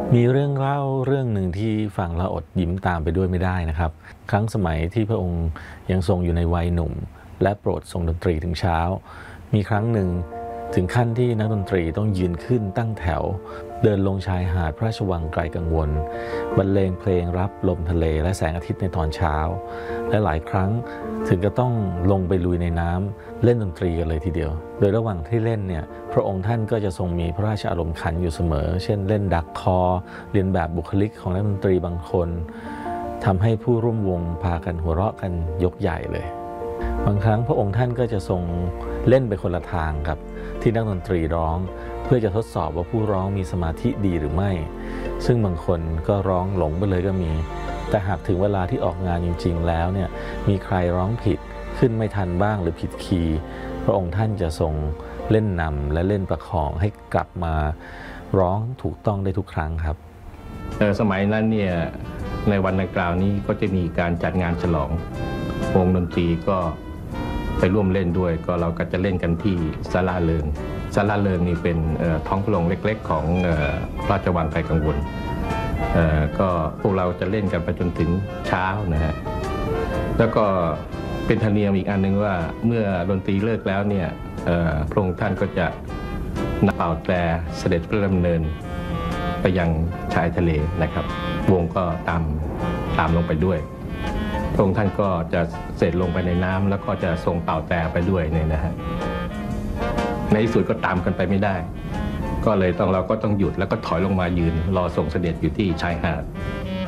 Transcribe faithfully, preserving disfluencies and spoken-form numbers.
มีเรื่องเล่าเรื่องหนึ่งที่ฟังแล้วอดยิ้มตามไปด้วยไม่ได้นะครับครั้งสมัยที่พระองค์ยังทรงอยู่ในวัยหนุ่มและโปรดทรงดนตรีถึงเช้ามีครั้งหนึ่งถึงขั้นที่นักดนตรีต้องยืนขึ้นตั้งแถวเดินลงชายหาดพระราชวังไกลกังวลบรรเลงเพลงรับลมทะเลและแสงอาทิตย์ในตอนเช้าและหลายครั้งถึงก็ต้องลงไปลุยในน้ำเล่นดนตรีกันเลยทีเดียวโดยระหว่างที่เล่นเนี่ยพระองค์ท่านก็จะทรงมีพระราชอารมณ์ขันอยู่เสมอเช่นเล่นดักคอเรียนแบบบุคลิกของนักดนตรีบางคนทำให้ผู้ร่วมวงพากันหัวเราะกันยกใหญ่เลยบางครั้งพระองค์ท่านก็จะทรงเล่นไปคนละทางกับที่นักดนตรีร้องเพื่อจะทดสอบว่าผู้ร้องมีสมาธิดีหรือไม่ซึ่งบางคนก็ร้องหลงไปเลยก็มีแต่หากถึงเวลาที่ออกงานจริงๆแล้วเนี่ยมีใครร้องผิดขึ้นไม่ทันบ้างหรือผิดคีย์พระองค์ท่านจะทรงเล่นนำและเล่นประคองให้กลับมาร้องถูกต้องได้ทุกครั้งครับสมัยนั้นเนี่ยในวันดังกล่าวนี้ก็จะมีการจัดงานฉลองวงดนตรีก็ไปร่วมเล่นด้วยก็เราก็จะเล่นกันที่ศาลาเริงศาลาเริงนี่เป็นท้องพระโรงเล็กๆของพระราชวังไกลกังวลก็พวกเราจะเล่นกันไปจนถึงเช้านะฮะแล้วก็เป็นธรรมเนียมอีกอันหนึ่งว่าเมื่อดนตรีเลิกแล้วเนี่ยพระองค์ท่านก็จะนำเป่าแตรเสด็จพระดำเนินไปยังชายทะเลนะครับวงก็ตามตามลงไปด้วยพระองค์ท่านก็จะเสด็จลงไปในน้ำแล้วก็จะทรงเป่าแตรไปด้วยเนี่ยนะฮะในที่สุดก็ตามกันไปไม่ได้ก็เลยต้องเราก็ต้องหยุดแล้วก็ถอยลงมายืนรอส่งเสด็จอยู่ที่ชายหาด